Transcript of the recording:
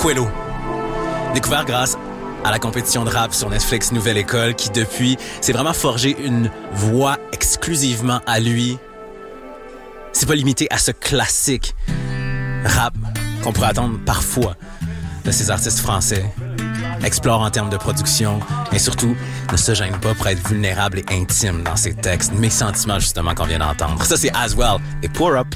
Quello. Découvert grâce à la compétition de rap sur Netflix Nouvelle École qui, depuis, s'est vraiment forgé une voix exclusivement à lui. C'est pas limité à ce classique rap qu'on pourrait attendre parfois de ces artistes français. Explore en termes de production, mais surtout, ne se gêne pas pour être vulnérable et intime dans ses textes. Mes sentiments, justement, qu'on vient d'entendre. Ça, c'est As Well et Pour Up.